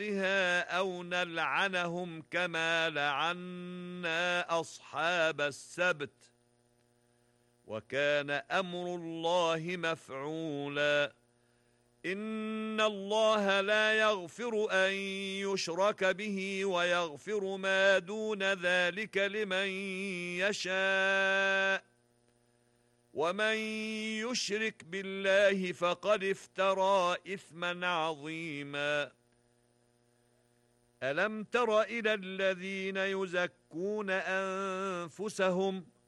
أو نلعنهم كما لعنا أصحاب السبت وكان أمر الله مفعولا إن الله لا يغفر أن يشرك به ويغفر ما دون ذلك لمن يشاء ومن يشرك بالله فقد افترى إثما عظيما ألم تر إلى الذين يزكون أنفسهم